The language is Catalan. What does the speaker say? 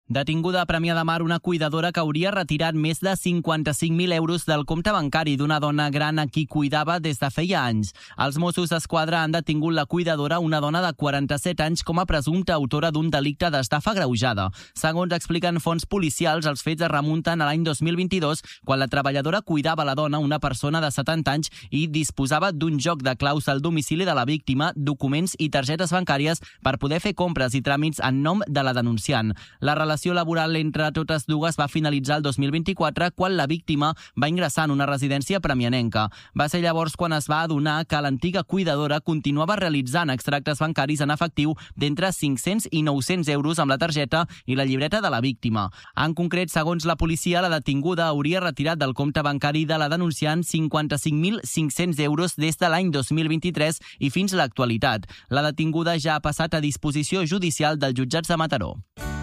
Detinguda a Premià de Mar una cuidadora que hauria retirat més de 55.000 euros del compte bancari d'una dona gran a qui cuidava des de feia anys. Els Mossos d'Esquadra han detingut la cuidadora, una dona de 47 anys, com a presumpta autora d'un delicte d'estafa agreujada. Segons expliquen fonts policials, els fets es remunten a l'any 2022, quan la treballadora cuidava la dona, una persona de 70 anys, i disposava d'un joc de claus al domicili de la víctima, documents i targetes bancàries per poder fer compres i tràmits en nom de la denunciant. La relació laboral entre totes dues va finalitzar el 2024, quan la víctima va ingressar en una residència premianenca. Va ser llavors quan es va adonar que l'antiga cuidadora continuava realitzant extractes bancaris en efectiu d'entre 500 i 900 euros amb la targeta i la llibreta de la víctima. En concret, segons la policia, la detinguda hauria retirat del compte bancari de la denunciant 55.500 euros des de l'any 2023 i fins a l'actualitat. La detinguda ja ha passat a disposició judicial dels jutjats de Mataró.